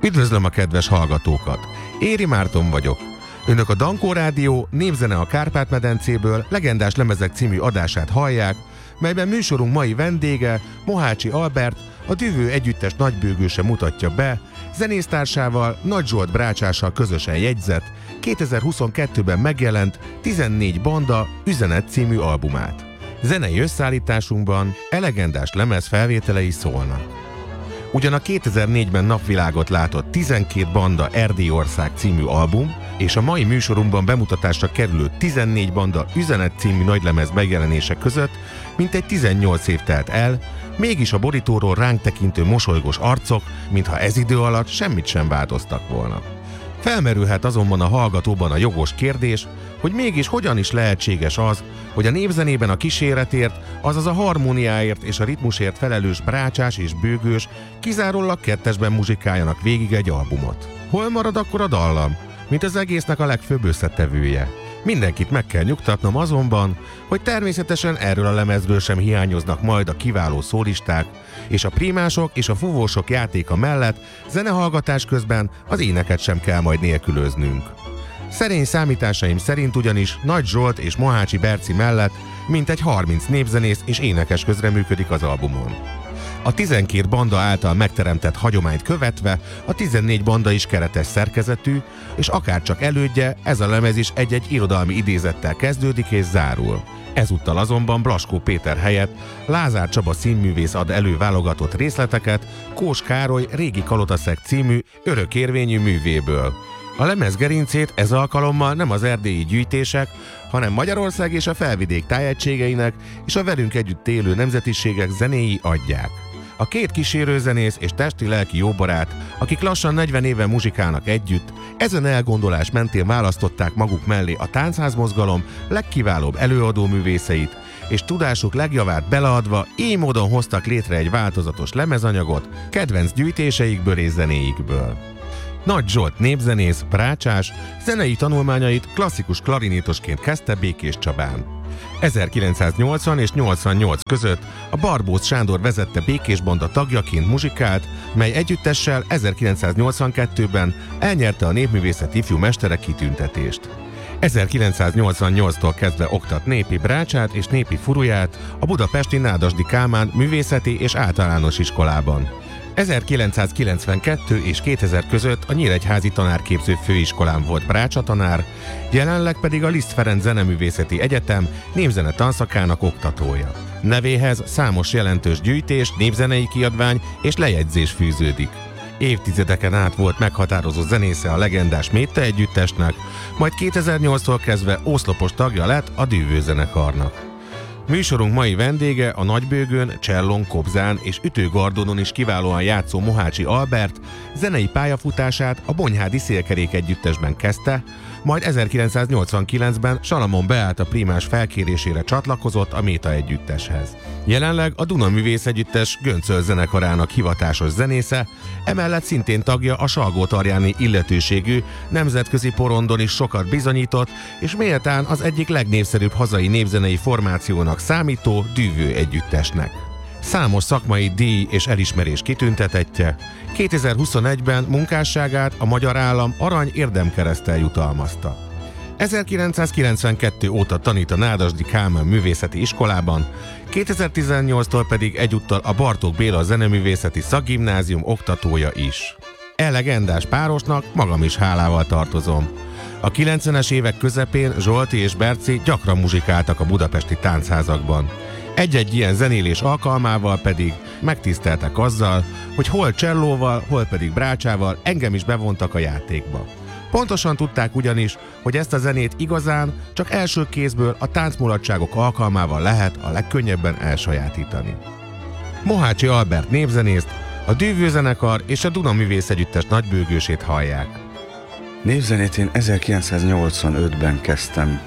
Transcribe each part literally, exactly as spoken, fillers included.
Üdvözlöm a kedves hallgatókat! Éri Márton vagyok. Önök a Dankó Rádió Népzene a Kárpát-medencéből legendás lemezek című adását hallják, melyben műsorunk mai vendége, Mohácsi Albert, a Dühő együttes nagybőgőse mutatja be, zenésztársával, Nagy Zsolt brácsással közösen jegyzett, kétezer-huszonkettőben megjelent tizennégy banda Üzenet című albumát. Zenei összeállításunkban e legendás lemez felvételei szólnak. Ugyan a kétezer-négyben napvilágot látott tizenkét banda Erdélyország című album és a mai műsorunkban bemutatásra kerülő tizennégy banda Üzenet című nagylemez megjelenése között mintegy tizennyolc év telt el, mégis a borítóról ránk tekintő mosolygós arcok, mintha ez idő alatt semmit sem változtak volna. Felmerülhet azonban a hallgatóban a jogos kérdés, hogy mégis hogyan is lehetséges az, hogy a népzenében a kíséretért, azaz a harmóniáért és a ritmusért felelős brácsás és bőgős kizárólag kettesben muzsikáljanak végig egy albumot. Hol marad akkor a dallam, mint az egésznek a legfőbb összetevője? Mindenkit meg kell nyugtatnom azonban, hogy természetesen erről a lemezről sem hiányoznak majd a kiváló szólisták, és a prímások és a fúvósok játéka mellett zenehallgatás közben az éneket sem kell majd nélkülöznünk. Szerény számításaim szerint ugyanis Nagy Zsolt és Mohácsi Berci mellett mintegy harminc népzenész és énekes közreműködik az albumon. A tizenkét banda által megteremtett hagyományt követve a tizennégy banda is keretes szerkezetű, és akárcsak elődje, ez a lemez is egy-egy irodalmi idézettel kezdődik és zárul. Ezúttal azonban Blaskó Péter helyett Lázár Csaba színművész ad elő válogatott részleteket Kós Károly Régi Kalotaszeg című örökérvényű művéből. A lemez gerincét ez alkalommal nem az erdélyi gyűjtések, hanem Magyarország és a felvidék tájegységeinek és a velünk együtt élő nemzetiségek zenéi adják. A két kísérőzenész és testi-lelki jóbarát, akik lassan negyven éve muzsikálnak együtt, ezen elgondolás mentén választották maguk mellé a táncházmozgalom legkiválóbb előadó művészeit, és tudásuk legjavát beleadva így módon hoztak létre egy változatos lemezanyagot kedvenc gyűjtéseikből és zenéikből. Nagy Zsolt népzenész, brácsás, zenei tanulmányait klasszikus klarinétosként kezdte Békés Csabán. ezerkilencszáznyolcvan és nyolcvannyolc között a Barbóz Sándor vezette Békés Banda tagjaként muzsikált, mely együttessel ezerkilencszáznyolcvankettőben elnyerte a népművészet ifjú mestere kitüntetést. ezerkilencszáznyolcvannyolctól kezdve oktat népi brácsát és népi furuját a budapesti Nádasdy Kálmán művészeti és általános iskolában. ezerkilencszázkilencvenkettő és kétezer között a Nyíregyházi Tanárképző Főiskolán volt brácsatanár, jelenleg pedig a Liszt Ferenc Zeneművészeti Egyetem népzene tanszakának oktatója. Nevéhez számos jelentős gyűjtés, népzenei kiadvány és lejegyzés fűződik. Évtizedeken át volt meghatározó zenésze a legendás Méta együttesnek, majd kétezer-nyolctól kezdve oszlopos tagja lett a Dühő zenekarnak. Műsorunk mai vendége a nagybőgőn, csellón, kobzán és ütőgardonon is kiválóan játszó Mohácsi Albert zenei pályafutását a Bonyhádi Szélkerék együttesben kezdte, majd ezerkilencszáznyolcvankilencben Salamon Beáta prímás felkérésére csatlakozott a Méta együtteshez. Jelenleg a Duna Művész Együttes Göncöl zenekarának hivatásos zenésze, emellett szintén tagja a salgótarjáni illetőségű, nemzetközi porondon is sokat bizonyított, és méltán az egyik legnépszerűbb hazai népzenei formációnak számító Dühő együttesnek. Számos szakmai díj és elismerés kitüntetettje, kétezer-huszonegyben munkásságát a magyar állam arany érdemkereszttel jutalmazta. ezerkilencszázkilencvenkettő óta tanít a Nádasdy Kálmán művészeti iskolában, kétezer-tizennyolctól pedig egyúttal a Bartók Béla zeneművészeti szakgimnázium oktatója is. E legendás párosnak magam is hálával tartozom. A kilencvenes évek közepén Zsolti és Berci gyakran muzsikáltak a budapesti táncházakban. Egy-egy ilyen zenélés alkalmával pedig megtiszteltek azzal, hogy hol csellóval, hol pedig brácsával engem is bevontak a játékba. Pontosan tudták ugyanis, hogy ezt a zenét igazán csak első kézből a táncmulatságok alkalmával lehet a legkönnyebben elsajátítani. Mohácsi Albert népzenészt, a Dühő zenekar és a Duna Művész Együttes nagybőgősét hallják. Népzenét én ezerkilencszáznyolcvanötben kezdtem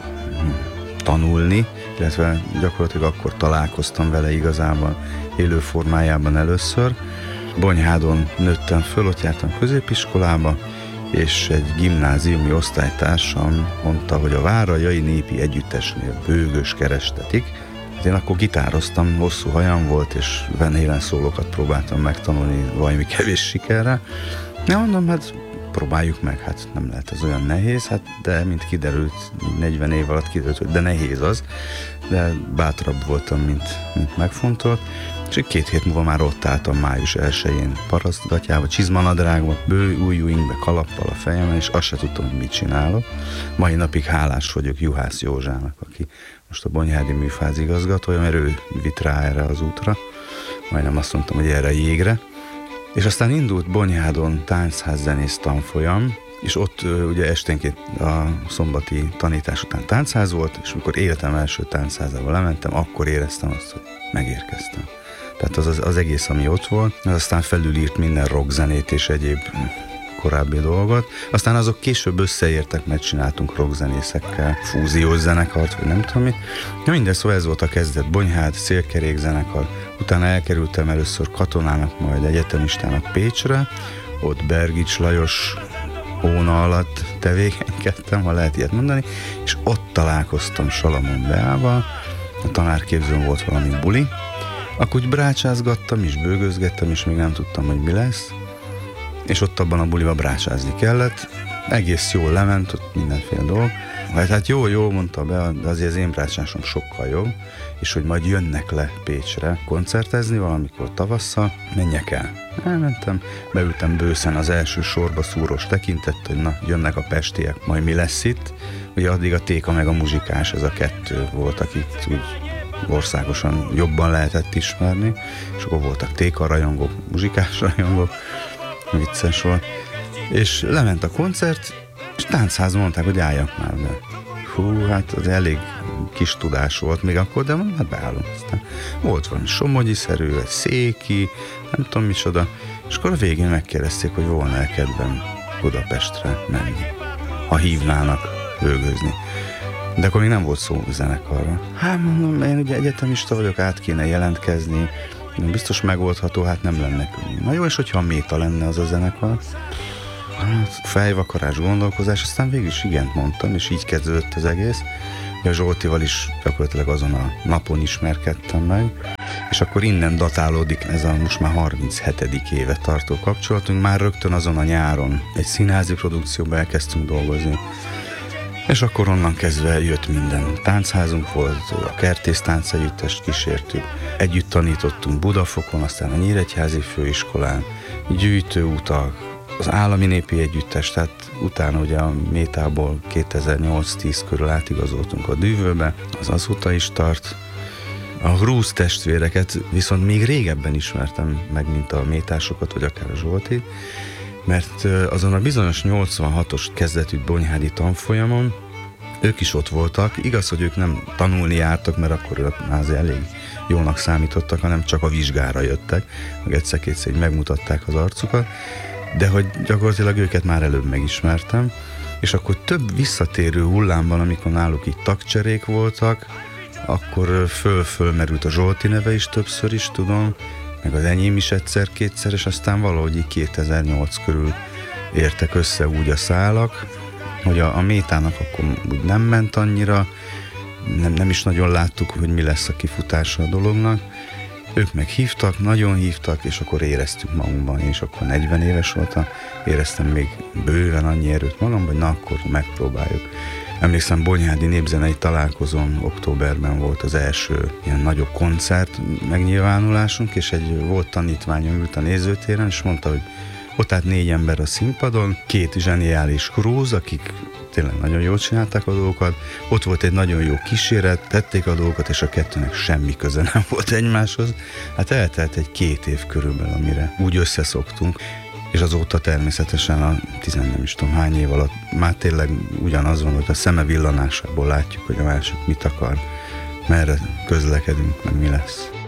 tanulni, illetve gyakorlatilag akkor találkoztam vele igazában élő formájában először. Bonyhádon nőttem föl, ott jártam középiskolába, és egy gimnáziumi osztálytársam mondta, hogy a Várajai Népi Együttesnél bőgős kerestetik. Én akkor gitároztam, hosszú hajam volt, és Van Halen szólókat próbáltam megtanulni valami kevés sikerre, Nem mondom, hát próbáljuk meg, hát nem lehet ez olyan nehéz, hát de mint kiderült, negyven év alatt kiderült, hogy de nehéz az, de bátrabb voltam, mint, mint megfontolt. És két hét múlva már ott álltam május elsején parasztgatjába, csizmanadrágba, bő ujjúinkbe, kalappal a fejemben, és azt se tudtam, hogy mit csinálok. Mai napig hálás vagyok Juhász Józsának, aki most a Bonyhádi Műfáz igazgatója, mert ő vitt rá erre az útra. Majdnem azt mondtam, hogy erre a jégre. És aztán indult Bonyhádon táncház zenész tanfolyam, és ott ugye esténként a szombati tanítás után táncház volt, és amikor életem első táncházába lementem, akkor éreztem azt, hogy megérkeztem. Tehát az, az, az egész, ami ott volt, az aztán felülírt minden rockzenét és egyéb korábbi dolgot. Aztán azok később összeértek, mert csináltunk rockzenészekkel, fúziós zenekart, vagy nem tudom mit. Ja, minden, szóval ez volt a kezdet. Bonyhád, Szélkerék zenekar. Utána elkerültem először katonának, majd egyetemistának Pécsre. Ott Bergics Lajos hóna alatt tevékenykedtem, ha lehet ilyet mondani, és ott találkoztam Salamon Beával. A tanárképzőn volt valami buli. Akkor úgy brácsázgattam, és bőgözgettem, és még nem tudtam, hogy mi lesz. És ott abban a buliba brácsázni kellett. Egész jól lement, ott mindenféle dolog. Hát, hát jó, jó, mondta be, de azért az én brácsásom sokkal jobb, és hogy majd jönnek le Pécsre koncertezni valamikor tavasszal, menjek el. Elmentem, beültem bőszen az első sorba szúros tekintett, hogy na, jönnek a pestiek, majd mi lesz itt. Ugye addig a Téka meg a Muzsikás, ez a kettő volt, akit úgy országosan jobban lehetett ismerni, és akkor voltak Téka rajongók, Muzsikás rajongók, vicces volt. És lement a koncert, és táncházban mondták, hogy álljak már be. Hú, hát az elég kis tudás volt még akkor, de hát beállom. Aztán volt valami somogyi-szerű, egy széki, nem tudom micsoda, és akkor a végén megkérdezték, hogy volna-e kedvem Budapestre menni, ha hívnának bőgözni. De akkor még nem volt szó zenekarra. Hát mondom, én ugye egyetemista vagyok, át kéne jelentkezni, biztos megoldható, hát nem lenne könnyű. Na jó, és hogyha a Méta lenne az a zenekar? Hát fejvakarás, gondolkozás, aztán végül is igent mondtam, és így kezdődött az egész. A Zsoltival is gyakorlatilag azon a napon ismerkedtem meg, és akkor innen datálódik ez a most már harminchetedik éve tartó kapcsolatunk. Már rögtön azon a nyáron egy színházi produkcióban elkezdtünk dolgozni, és akkor onnan kezdve jött minden. Táncházunk volt, a Kertész Táncegyüttest kísértük, együtt tanítottunk Budafokon, aztán a Nyíregyházi Főiskolán, gyűjtőutak, az Állami Népi Együttes, tehát utána ugye a Métából kétezer-nyolc-tíz körül átigazoltunk a Dűvőbe, az azóta is tart. A Grúz testvéreket viszont még régebben ismertem meg, mint a métásokat, vagy akár a Zsoltit, mert azon a bizonyos nyolcvanhatos kezdetű bonyhádi tanfolyamon ők is ott voltak. Igaz, hogy ők nem tanulni jártak, mert akkor ők már azért elég jónak számítottak, hanem csak a vizsgára jöttek, meg egyszer-kétszer így megmutatták az arcukat, de hogy gyakorlatilag őket már előbb megismertem, és akkor több visszatérő hullámban, amikor náluk így tagcserék voltak, akkor föl-fölmerült a Zsolti neve is többször is, tudom, meg az enyém is egyszer-kétszer, és aztán valahogy így kétezer-nyolc körül értek össze úgy a szálak, hogy a, a Métának akkor úgy nem ment annyira, nem, nem is nagyon láttuk, hogy mi lesz a kifutása a dolognak. Ők meg hívtak, nagyon hívtak, és akkor éreztük magunkban, és akkor negyven éves voltam, éreztem még bőven annyi erőt magam, hogy na akkor megpróbáljuk. Emlékszem, Bonyhádi Népzenei Találkozón októberben volt az első ilyen nagyobb koncert megnyilvánulásunk, és egy volt tanítványom ült a nézőtéren, és mondta, hogy ott állt négy ember a színpadon, két zseniális krúz, akik tényleg nagyon jól csinálták a dolgokat, ott volt egy nagyon jó kíséret, tették a dolgokat, és a kettőnek semmi köze nem volt egymáshoz. Hát eltelt egy két év körülbelül, amire úgy összeszoktunk, és azóta természetesen a tizen nem is tudom hány év alatt már tényleg ugyanaz van, hogy a szeme villanásából látjuk, hogy a másik mit akar, merre közlekedünk, meg mi lesz.